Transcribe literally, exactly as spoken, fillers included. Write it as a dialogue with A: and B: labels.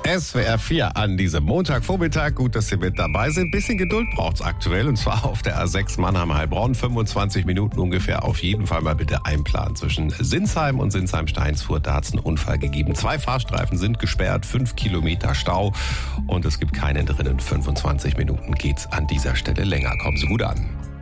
A: S W R vier an diesem Montagvormittag. Gut, dass Sie mit dabei sind. Bisschen Geduld braucht's aktuell, und zwar auf der A sechs Mannheim-Heilbronn. fünfundzwanzig Minuten ungefähr. Auf jeden Fall mal bitte einplanen. Zwischen Sinsheim und Sinsheim-Steinsfurt, da hat's einen Unfall gegeben. Zwei Fahrstreifen sind gesperrt, fünf Kilometer Stau und es gibt keinen drinnen. fünfundzwanzig Minuten geht's an dieser Stelle länger. Kommen Sie gut an.